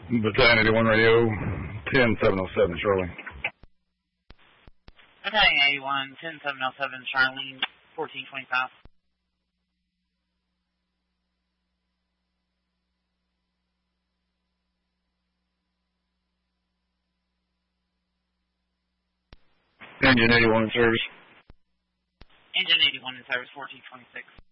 Battalion 81 Radio, 10707, Charlie. Battalion 81, 10707, Charlene, 1425. Engine 81 in service. Engine 81 in service, 1426.